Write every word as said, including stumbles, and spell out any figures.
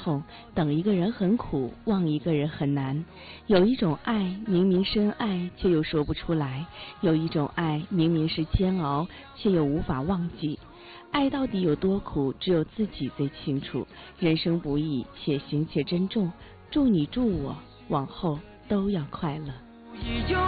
痛，等一个人很苦，忘一个人很难。有一种爱明明深爱，却又说不出来；有一种爱明明是煎熬，却又无法忘记。爱到底有多苦，只有自己最清楚。人生不易，且行且珍重。祝你祝我，往后都要快乐。